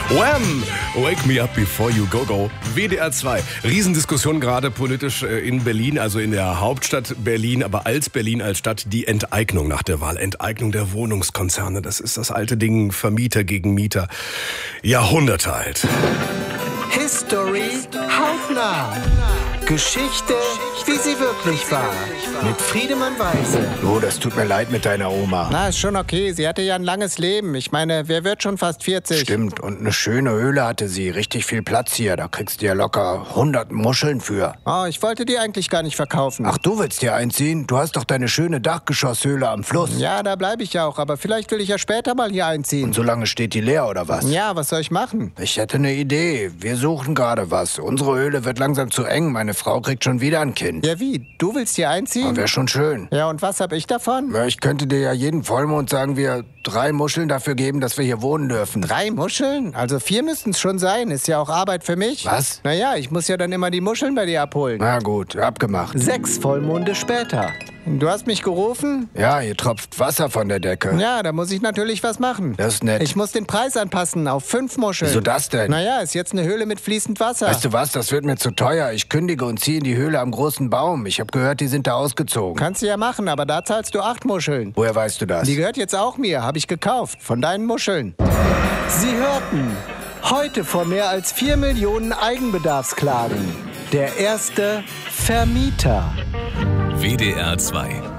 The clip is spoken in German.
Wham! Wake me up before you go. WDR 2. Riesendiskussion gerade politisch in Berlin, also in der Hauptstadt Berlin, aber als Berlin als Stadt die Enteignung nach der Wahl. Enteignung der Wohnungskonzerne. Das ist das alte Ding, Vermieter gegen Mieter. Jahrhunderte alt. History hautnah. Geschichte, wie sie wirklich war. Mit Friedemann Weise. Oh, das tut mir leid mit deiner Oma. Na, ist schon okay. Sie hatte ja ein langes Leben. Ich meine, wer wird schon fast 40? Stimmt, und eine schöne Höhle hatte sie. Richtig viel Platz hier. Da kriegst du ja locker 100 Muscheln für. Oh, ich wollte die eigentlich gar nicht verkaufen. Ach, du willst hier einziehen? Du hast doch deine schöne Dachgeschosshöhle am Fluss. Ja, da bleibe ich ja auch. Aber vielleicht will ich ja später mal hier einziehen. Und so lange steht die leer, oder was? Ja, was soll ich machen? Ich hätte eine Idee. Wir suchen gerade was. Unsere Höhle wird langsam zu eng. Meine Frau kriegt schon wieder ein Kind. Ja, wie? Du willst hier einziehen? Wäre schon schön. Ja, und was hab ich davon? Ja, ich könnte dir ja jeden Vollmond, sagen wir, 3 Muscheln dafür geben, dass wir hier wohnen dürfen. 3 Muscheln? Also 4 müssten es schon sein. Ist ja auch Arbeit für mich. Was? Naja, ich muss ja dann immer die Muscheln bei dir abholen. Na gut, abgemacht. 6 Vollmonde später. Du hast mich gerufen? Ja, hier tropft Wasser von der Decke. Ja, da muss ich natürlich was machen. Das ist nett. Ich muss den Preis anpassen auf 5 Muscheln. Wieso das denn? Naja, ist jetzt eine Höhle mit fließend Wasser. Weißt du was, das wird mir zu teuer. Ich kündige und ziehe in die Höhle am großen Baum. Ich habe gehört, die sind da ausgezogen. Kannst du ja machen, aber da zahlst du 8 Muscheln. Woher weißt du das? Die gehört jetzt auch mir, habe ich gekauft, von deinen Muscheln. Sie hörten heute vor mehr als 4 Millionen Eigenbedarfsklagen. Der erste Vermieter. WDR 2